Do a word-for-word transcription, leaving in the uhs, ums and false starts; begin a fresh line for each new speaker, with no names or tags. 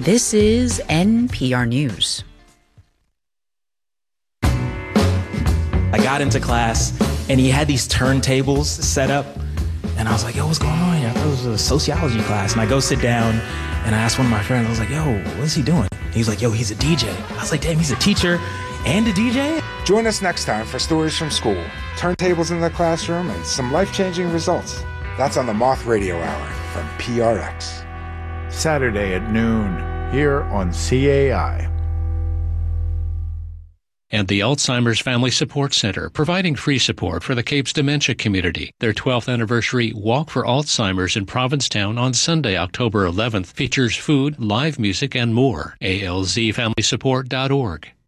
This is N P R News.
I got into class, and he had these turntables set up, and I was like, yo, what's going on here? I thought it was a sociology class. And I go sit down, and I asked one of my friends, I was like, yo, what is he doing? He was like, yo, he's a D J. I was like, damn, he's a teacher and a D J?
Join us next time for Stories from School, turntables in the classroom, and some life-changing results. That's on the Moth Radio Hour from P R X.
Saturday at noon, here on C A I.
And the Alzheimer's Family Support Center, providing free support for the Cape's dementia community. Their twelfth anniversary Walk for Alzheimer's in Provincetown on Sunday, October eleventh, features food, live music, and more. A L Z family support dot org.